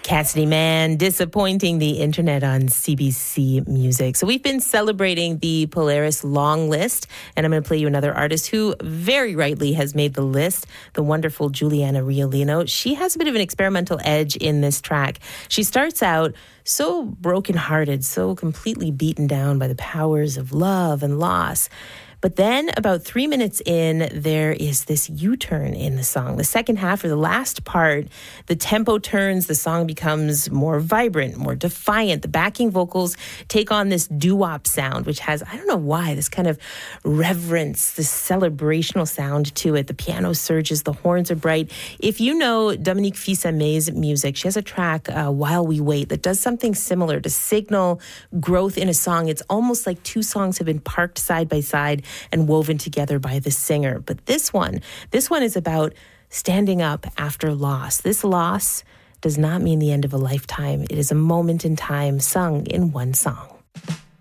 Cassidy Mann disappointing the internet on CBC Music. So we've been celebrating the Polaris long list, and I'm going to play you another artist who very rightly has made the list, the wonderful Juliana Riolino. She has a bit of an experimental edge in this track. She starts out so brokenhearted, so completely beaten down by the powers of love and loss. But then about 3 minutes in, there is this U-turn in the song. The second half, or the last part, the tempo turns, the song becomes more vibrant, more defiant. The backing vocals take on this doo-wop sound, which has, I don't know why, this kind of reverence, this celebrational sound to it. The piano surges, the horns are bright. If you know Dominique Fils-Aimé's music, she has a track, While We Wait, that does something similar to signal growth in a song. It's almost like two songs have been parked side by side and woven together by the singer. But this one is about standing up after loss. This loss does not mean the end of a lifetime. It is a moment in time sung in one song.